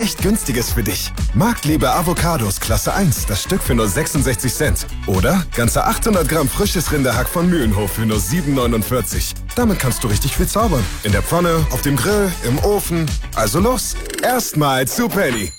echt Günstiges für dich. Marktliebe Avocados Klasse 1, das Stück für nur 66 Cent. Oder ganze 800 Gramm frisches Rinderhack von Mühlenhof für nur 7,49. Damit kannst du richtig viel zaubern. In der Pfanne, auf dem Grill, im Ofen. Also los, erstmal zu Penny.